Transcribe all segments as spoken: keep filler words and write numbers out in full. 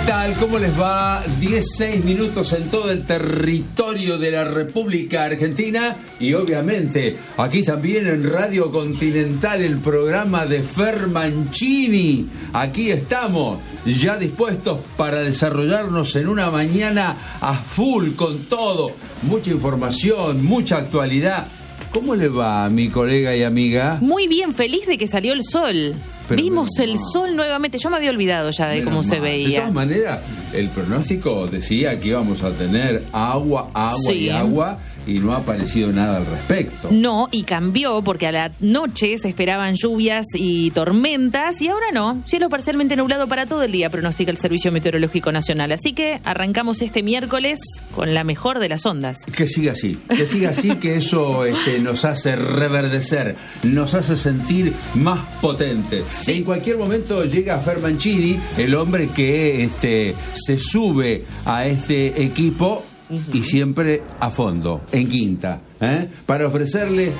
tal? ¿Cómo les va? dieciséis minutos en todo el territorio de la República Argentina y obviamente aquí también en Radio Continental el programa de Fer Mancini. Aquí estamos ya dispuestos para desarrollarnos en una mañana a full con todo. Mucha información, mucha actualidad. ¿Cómo le va, mi colega y amiga? Muy bien, feliz de que salió el sol. Pero Vimos el mal. sol nuevamente. Yo me había olvidado ya de menos cómo mal. se veía. De todas maneras, el pronóstico decía que íbamos a tener agua, agua sí. y agua, y no ha aparecido nada al respecto. No, y cambió porque a la noche se esperaban lluvias y tormentas, y ahora no. Cielo parcialmente nublado para todo el día, pronostica el Servicio Meteorológico Nacional. Así que arrancamos este miércoles con la mejor de las ondas. Que siga así, que siga así, que eso este, nos hace reverdecer, nos hace sentir más potentes. Sí. En cualquier momento llega Fer Mancini, el hombre que este, se sube a este equipo y siempre a fondo, en quinta, ¿eh? para ofrecerles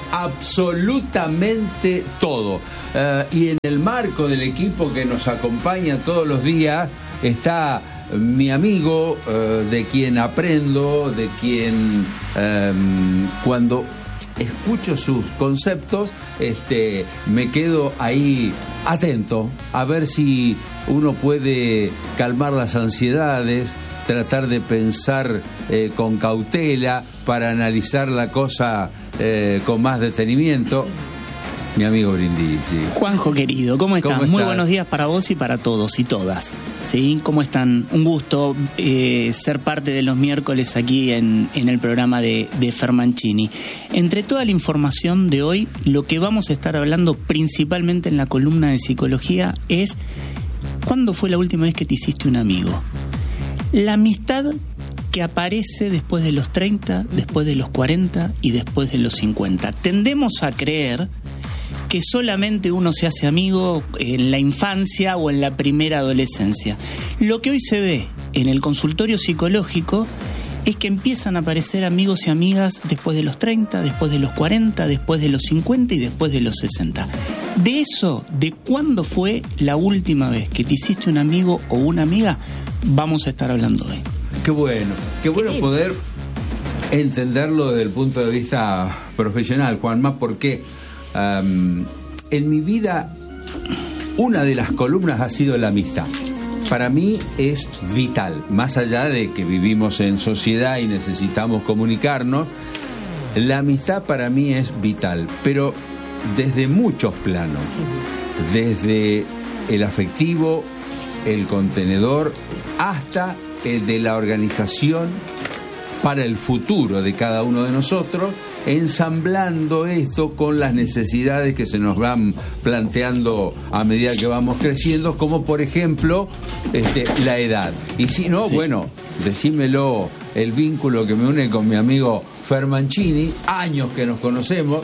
absolutamente todo. Uh, y en el marco del equipo que nos acompaña todos los días está mi amigo, uh, de quien aprendo, de quien um, cuando escucho sus conceptos, este, me quedo ahí atento a ver si uno puede calmar las ansiedades, tratar de pensar eh, con cautela para analizar la cosa eh, con más detenimiento. Mi amigo Brindisi. Juanjo querido, ¿cómo estás? ¿Cómo Muy buenos días para vos y para todos y todas. ¿Sí? ¿Cómo están? Un gusto eh, ser parte de los miércoles aquí en, en el programa de, de Fer Mancini. Entre toda la información de hoy, lo que vamos a estar hablando principalmente en la columna de psicología es ¿cuándo fue la última vez que te hiciste un amigo? La amistad que aparece después de los treinta, después de los cuarenta y después de los cincuenta. Tendemos a creer que solamente uno se hace amigo en la infancia o en la primera adolescencia. Lo que hoy se ve en el consultorio psicológico es que empiezan a aparecer amigos y amigas después de los treinta, después de los cuarenta, después de los cincuenta y después de los sesenta. De eso, de cuándo fue la última vez que te hiciste un amigo o una amiga, vamos a estar hablando hoy. Qué bueno, qué bueno poder entenderlo desde el punto de vista profesional, Juanma, porque um, en mi vida una de las columnas ha sido la amistad. Para mí es vital, más allá de que vivimos en sociedad y necesitamos comunicarnos, la amistad para mí es vital, pero desde muchos planos, desde el afectivo, el contenedor, hasta el de la organización para el futuro de cada uno de nosotros, ensamblando esto con las necesidades que se nos van planteando a medida que vamos creciendo, como por ejemplo este, la edad. Y si no, sí. bueno, decímelo, el vínculo que me une con mi amigo Fer Mancini, años que nos conocemos,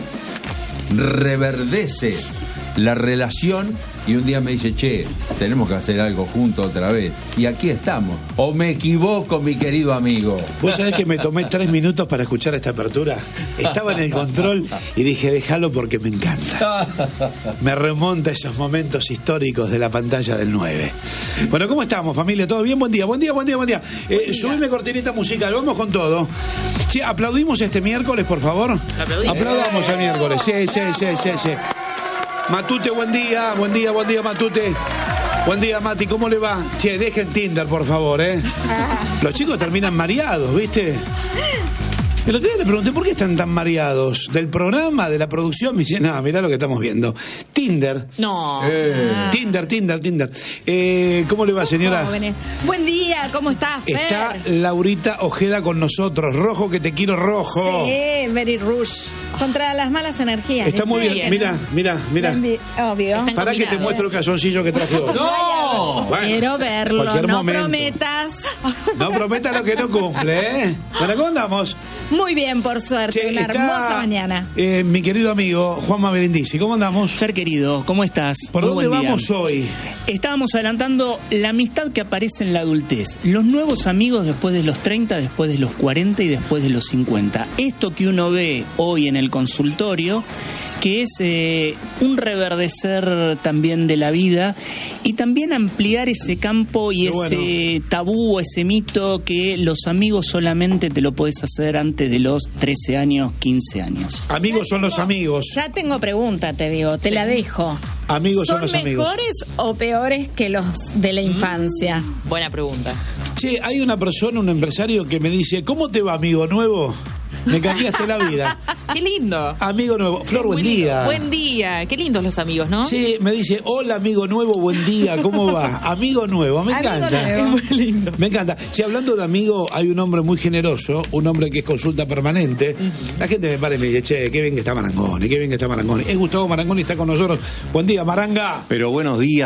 reverdece la relación y un día me dice, che, tenemos que hacer algo juntos otra vez. Y aquí estamos. ¿O me equivoco, mi querido amigo? Vos sabés que me tomé tres minutos para escuchar esta apertura. Estaba en el control y dije, déjalo porque me encanta. Me remonta a esos momentos históricos de la pantalla del nueve. Bueno, ¿cómo estamos, familia? ¿Todo bien? Buen día, buen día, buen día, buen día. Eh, subime cortinita musical, vamos con todo. Sí, aplaudimos este miércoles, por favor. ¿Aplaudimos? Aplaudamos el miércoles. Sí, sí, sí, sí, sí. Matute, buen día, buen día, buen día, Matute. Buen día, Mati, ¿cómo le va? Che, dejen Tinder, por favor, ¿eh? Los chicos terminan mareados, ¿viste? El otro día le pregunté, ¿por qué están tan mareados? ¿Del programa, de la producción? Me dice, no, mirá lo que estamos viendo. Tinder. No. Eh. Tinder, Tinder, Tinder. Eh, ¿Cómo le va, señora? Jóvenes. Buen día, ¿cómo estás, Fer? Está Laurita Ojeda con nosotros. Rojo, que te quiero rojo. Sí, Very Rush. Contra las malas energías. Está muy bien. bien. Mira, mira, mira. Obvio. Para que te muestre el calzoncillo que traje hoy. ¡No! Bueno, quiero verlo. No momento. prometas. No prometas lo que no cumple, ¿eh? Bueno, ¿cómo andamos? Muy bien, por suerte. Che, una está, hermosa mañana. Eh, mi querido amigo Juanma Brindisi, ¿cómo andamos? Fer querido, ¿cómo estás? ¿Por Muy dónde buen día. vamos hoy? Estábamos adelantando la amistad que aparece en la adultez. Los nuevos amigos después de los treinta, después de los cuarenta y después de los cincuenta. Esto que uno ve hoy en el consultorio, que es eh, un reverdecer también de la vida y también ampliar ese campo y Qué ese bueno. tabú, ese mito que los amigos solamente te lo podés hacer antes de los trece años, quince años. Amigos son los amigos. Ya tengo pregunta, te digo, te Sí. la dejo. Amigos son ¿Son los amigos. mejores o peores que los de la infancia? Buena pregunta. Che, hay una persona, un empresario que me dice, ¿cómo te va, amigo nuevo? Me cambiaste la vida. Qué lindo. Amigo nuevo. Flor, Qué buen lindo. día. Buen día. Qué lindos los amigos, ¿no? Sí, me dice, hola amigo nuevo, buen día, ¿cómo va? Amigo nuevo, me Amigo encanta. nuevo. Es muy lindo. Me encanta. Si hablando de amigo, hay un hombre muy generoso, un hombre que es consulta permanente. La gente me para y me dice, che, qué bien que está Marangoni, qué bien que está Marangoni. Es Gustavo Marangoni, está con nosotros. Buen día, Maranga. Pero buenos días.